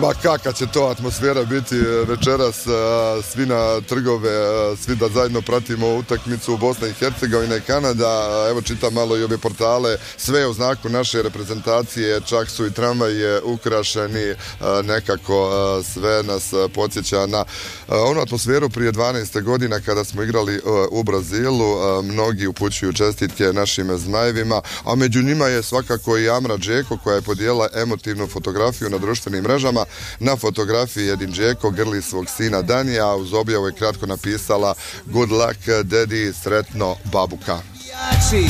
Ma kakva će to atmosfera biti večeras, svi na trgove, svi da zajedno pratimo utakmicu u Bosna i Hercegovina i Kanada. Evo čitam malo i ove portale, sve je u znaku naše reprezentacije, čak su i tramvaji ukrašeni, nekako sve nas podsjeća na onu atmosferu prije 12 godina kada smo igrali u Brazilu. Mnogi upućuju čestitke našim zmajevima, a među njima je svakako i Amra Džeko koja je podijela emotivnu fotografiju na društvenim mrežama. Na fotografiji Edin Džeko grli svog sina Danija, a uz objavu je kratko napisala Good luck daddy, sretno babuka.